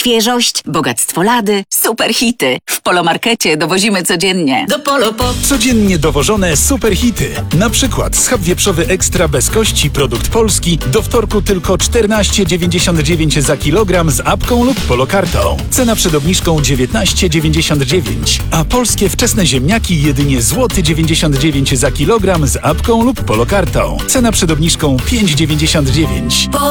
Świeżość, bogactwo lady, super hity. W Polomarkecie dowozimy codziennie. Do Polo po... Codziennie dowożone super hity. Na przykład schab wieprzowy ekstra bez kości, produkt polski, do wtorku tylko 14,99 za kilogram z apką lub polokartą. Cena przed obniżką 19,99. A polskie wczesne ziemniaki jedynie złoty 99 za kilogram z apką lub polokartą. Cena przed obniżką 5,99.